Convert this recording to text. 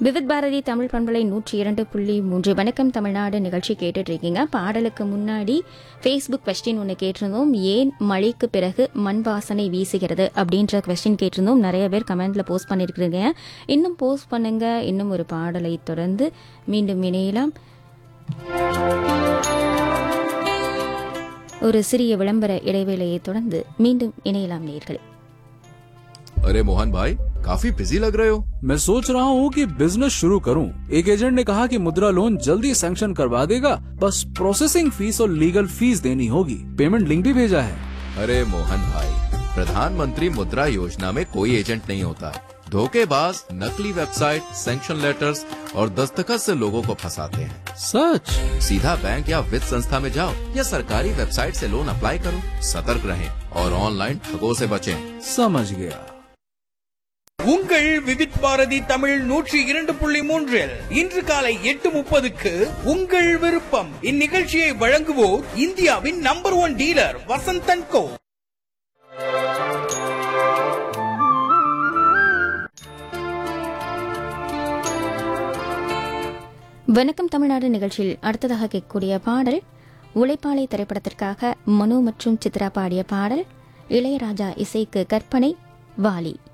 விவித் பாரதி தமிழ் பண்பலை 102.3 வணக்கம் தமிழ்நாடு நிகழ்ச்சி கேட்டுட்டு இருக்கீங்க. பாடலுக்கு முன்னாடி ஃபேஸ்புக் கொஸ்டின் ஒன்று கேட்டிருந்தோம். ஏன் மழைக்கு பிறகு மண் வாசனை வீசுகிறது அப்படின்ற கொஸ்டின் கேட்டிருந்தோம். நிறைய பேர் கமெண்ட்ல போஸ்ட் பண்ணிருக்கிறீங்க. இன்னும் போஸ்ட் பண்ணுங்க. இன்னும் ஒரு பாடலை தொடர்ந்து மீண்டும் இணையலாம். ஒரு சிறிய விளம்பர இடைவேளையை தொடர்ந்து மீண்டும் இணையலாம் நேயர்களே. अरे मोहन भाई, काफी बिजी लग रहे हो। मैं सोच रहा हूँ कि बिजनेस शुरू करूँ। एक एजेंट ने कहा कि मुद्रा लोन जल्दी सैंक्शन करवा देगा, बस प्रोसेसिंग फीस और लीगल फीस देनी होगी। पेमेंट लिंक भी भेजा है। अरे मोहन भाई, प्रधानमंत्री मुद्रा योजना में कोई एजेंट नहीं होता। धोखेबाज नकली वेबसाइट, सैंक्शन लेटर्स और दस्तखत से लोगों को फंसाते हैं। सच? सीधा बैंक या वित्त संस्था में जाओ या सरकारी वेबसाइट से लोन अप्लाई करो। सतर्क रहें और ऑनलाइन ठगों से बचें। समझ गया। உங்கள் விவித் பாரதி தமிழ் 102.3 இன்று காலை 8:30க்கு உங்கள் விருப்பம். இந்நிகழ்ச்சியை வழங்குவோர் இந்தியாவின் நம்பர் 1 டீலர் வசந்தன் கோ. வணக்கம் தமிழ்நாடு நிகழ்ச்சியில் அடுத்ததாக கேட்கக்கூடிய பாடல் உழைப்பாளை திரைப்படத்திற்காக மனு மற்றும் சித்ரா பாடிய பாடல். இளையராஜா இசைக்கு கற்பனை, வாலி.